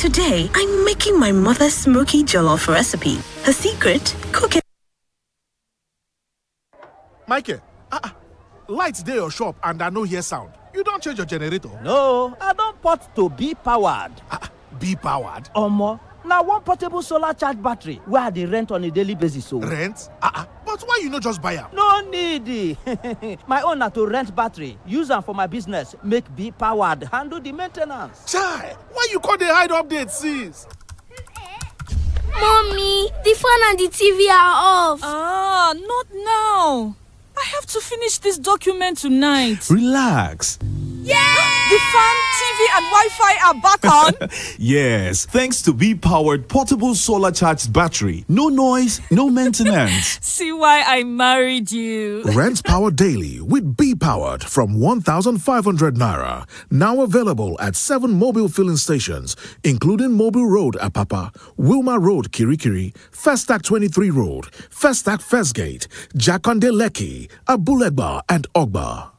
Today, I'm making my mother's smoky jollof recipe. Her secret, cook it. Michael, lights dey your shop and I no hear sound. You don't change your generator? No, I don't port to be powered. Be powered? Omo, now one portable solar charge battery where I dey rent on a daily basis. So. Rent? But why you not just buy am? No need. My own na to rent battery, use am for my business, make be powered, handle the maintenance. Chai, why you call the hide update sis? Mommy, the fan and the TV are off. Not now. I have to finish this document tonight. Relax. Yeah! The fan, TV, and Wi-Fi are back on? Yes, thanks to B-powered portable solar charged battery. No noise, no maintenance. See why I married you. Rent power daily with B-powered from 1,500 naira. Now available at 7 mobile filling stations, including Mobile Road, Apapa, Wilma Road, Kirikiri, Festac 23 Road, Festac First Gate, Jakonde Lekki, Abulegba, and Ogba.